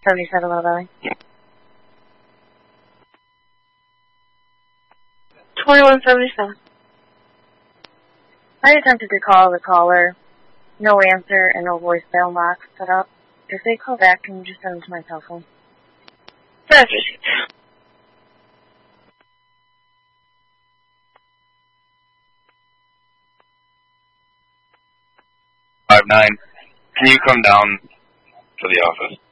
77 Low Valley. 2177. I attempted to call the caller. No answer and no voicemail box set up. If they call back, can you just send them to my cell phone? That's received. 59. Can you come down to the office?